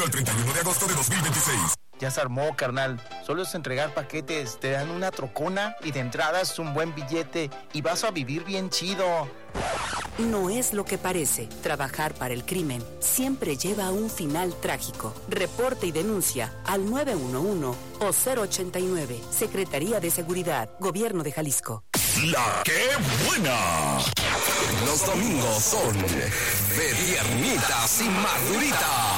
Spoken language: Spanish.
al 31 de agosto de 2026. Ya se armó, carnal. Solo es entregar paquetes, te dan una trocona y de entrada es un buen billete y vas a vivir bien chido. No es lo que parece. Trabajar para el crimen siempre lleva a un final trágico. Reporte y denuncia al 911 o 089. Secretaría de Seguridad, Gobierno de Jalisco. ¡La qué buena! Los domingos son de piernitas y maduritas.